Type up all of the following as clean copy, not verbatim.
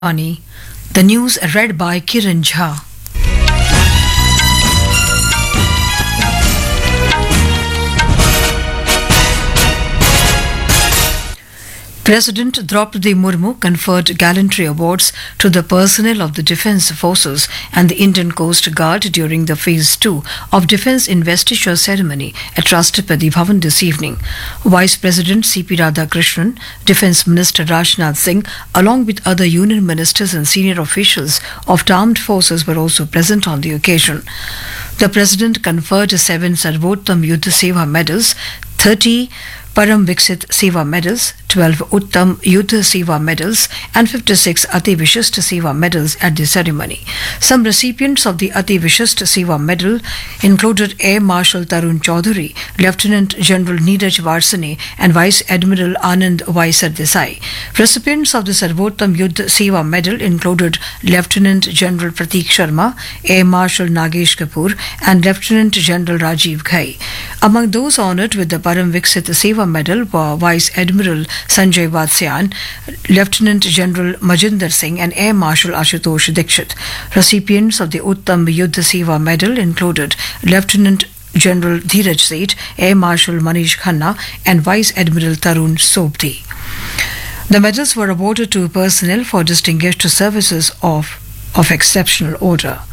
Ani. The news read by Kiran Jha. President Draupadi Murmu conferred gallantry awards to the personnel of the Defence Forces and the Indian Coast Guard during the Phase 2 of Defence Investiture Ceremony at Rashtrapati Bhavan this evening. Vice President C.P. Radhakrishnan, Defence Minister Rajnath Singh, along with other Union Ministers and senior officials of the armed forces were also present on the occasion. The President conferred 7 Sarvottam Yuddha Seva medals, 30 Param Viksit Seva medals, 12 Uttam Yuddha Seva medals and 56 Ati Vishishta Seva medals at the ceremony. Some recipients of the Ati Vishishta Seva medal included Air Marshal Tarun Chaudhary, Lieutenant General Neeraj Varsane and Vice Admiral Anand Vaisar Desai. Recipients of the Sarvottam Yuddha Seva medal included Lieutenant General Prateek Sharma, Air Marshal Nagesh Kapoor and Lieutenant General Rajiv Ghai. Among those honoured with the Param Viksit Seva medal were Vice Admiral Sanjay Vatsyan, Lieutenant General Majinder Singh and Air Marshal Ashutosh Dikshit. Recipients of the Uttam Yuddha Seva medal included Lieutenant General Dheeraj Seth, Air Marshal Manish Khanna and Vice Admiral Tarun Sobti. The medals were awarded to personnel for distinguished services of exceptional order.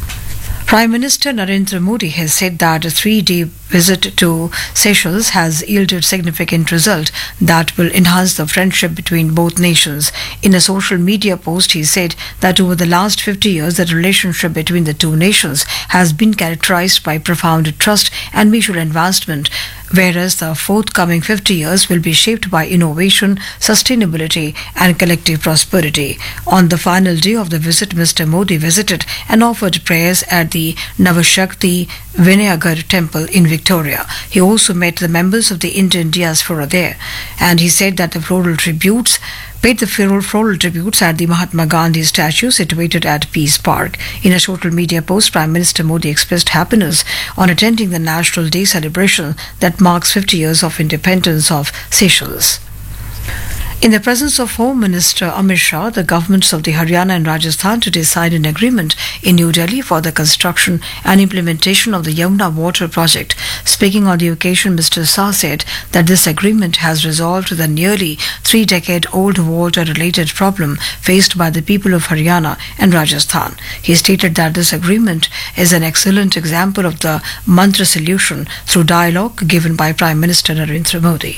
Prime Minister Narendra Modi has said that a 3-day visit to Seychelles has yielded significant result that will enhance the friendship between both nations. In a social media post, he said that over the last 50 years, the relationship between the two nations has been characterized by profound trust and mutual advancement, whereas the forthcoming 50 years will be shaped by innovation, sustainability and collective prosperity. On the final day of the visit, Mr. Modi visited and offered prayers at the Navashakti Vinayagar temple in Victoria. He also met the members of the Indian diaspora there, and he said that the paid the floral tributes at the Mahatma Gandhi statue situated at Peace Park. In a social media post, Prime Minister Modi expressed happiness on attending the National Day celebration that marks 50 years of independence of Seychelles. In the presence of Home Minister Amit Shah, the governments of the Haryana and Rajasthan today signed an agreement in New Delhi for the construction and implementation of the Yamuna water project. Speaking on the occasion, Mr. Shah said that this agreement has resolved the nearly 3-decade-old water-related problem faced by the people of Haryana and Rajasthan. He stated that this agreement is an excellent example of the mantra solution through dialogue given by Prime Minister Narendra Modi.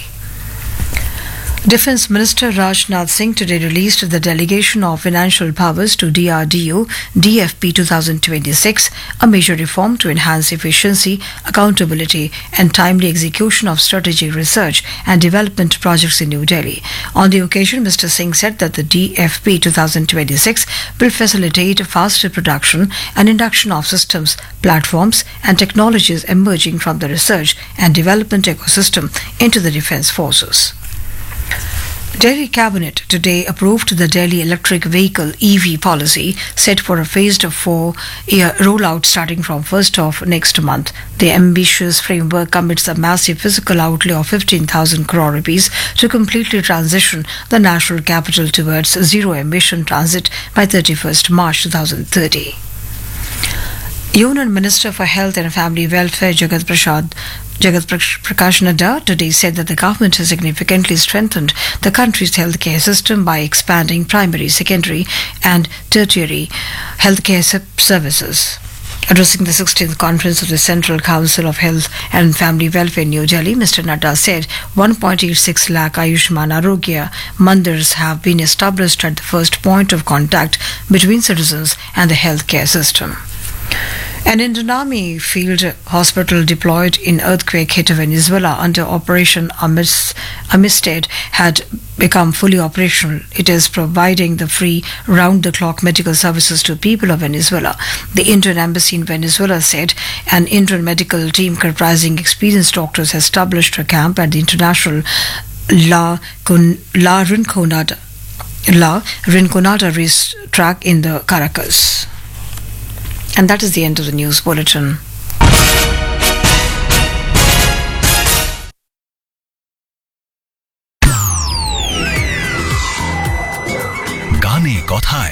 Defence Minister Rajnath Singh today released the Delegation of Financial Powers to DRDO DFP 2026, a major reform to enhance efficiency, accountability and timely execution of strategic research and development projects in New Delhi. On the occasion, Mr. Singh said that the DFP 2026 will facilitate faster production and induction of systems, platforms and technologies emerging from the research and development ecosystem into the defence forces. Delhi Cabinet today approved the Delhi Electric Vehicle EV policy set for a phased 4-year rollout starting from 1st of next month. The ambitious framework commits a massive physical outlay of 15,000 crore rupees to completely transition the national capital towards zero-emission transit by 31st March 2030. Union Minister for Health and Family Welfare Jagat Prakash Nadda today said that the government has significantly strengthened the country's healthcare system by expanding primary, secondary and tertiary healthcare services. Addressing the 16th conference of the Central Council of Health and Family Welfare in New Delhi, Mr. Nadda said 1.86 lakh Ayushman Arogya Mandirs have been established at the first point of contact between citizens and the healthcare system. An Indian Army field hospital deployed in earthquake-hit Venezuela under Operation Amistad had become fully operational. It is providing the free round-the-clock medical services to people of Venezuela. The Indian Embassy in Venezuela said an Indian medical team comprising experienced doctors has established a camp at the international La Rinconada racetrack in the Caracas. And that is the end of the news bulletin.